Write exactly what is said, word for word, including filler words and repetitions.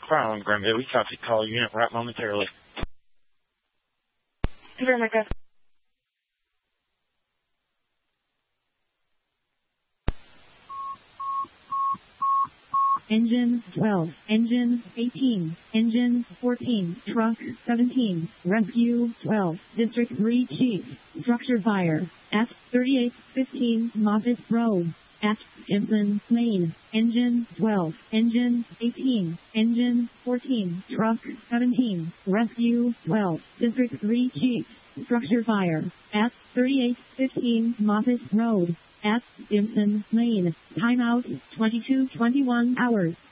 Fire on Granville. We copy. Call unit right momentarily. Veronica. Engine twelve, engine eighteen, engine fourteen, truck seventeen, rescue twelve, district three chief, structure fire, at thirty-eight fifteen Moffett Road, at Simpson Lane, engine twelve, engine eighteen, engine fourteen, truck seventeen, rescue twelve, district three chief, structure fire, at thirty-eight fifteen Moffett Road, at Simpson Lane. Timeout twenty-two twenty-one hours.